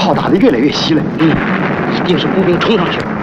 炮打得越来越稀了。 一定是步兵冲上去了。